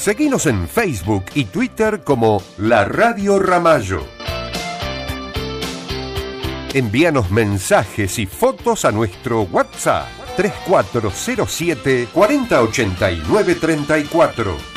Seguinos en Facebook y Twitter como La Radio Ramallo. Envíanos mensajes y fotos a nuestro WhatsApp 3407 4089 34.